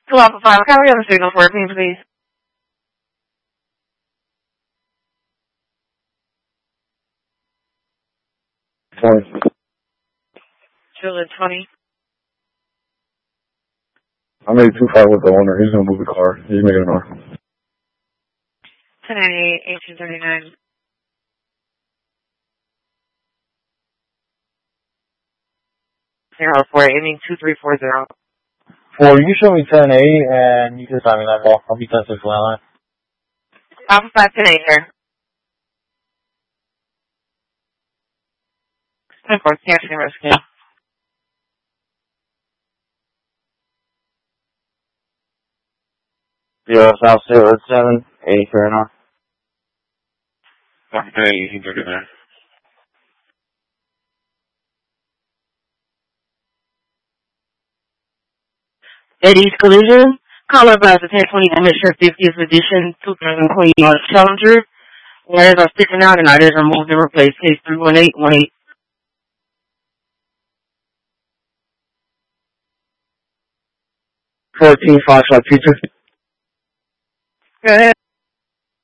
2 Alpha 5, can we have a signal 14, please? Chiller 20. I made 2-5 with the owner. He's gonna move the car. He's making an offer. 1098, 1839. 04, aiming 2340. 4, you show me 10-8, and you can sign me that ball. I'll be 10-6 line. Alpha 5, 10-8 here. 10-4, canceling rescue. South 07, 8 here now. Alpha 10, 1839. At East Collision, caller about the 1020 Emission 50th edition 2020 March Challenger. Wires are sticking out and I did remove and replace case 31818. 14, Foxtrot Pizza. Go ahead.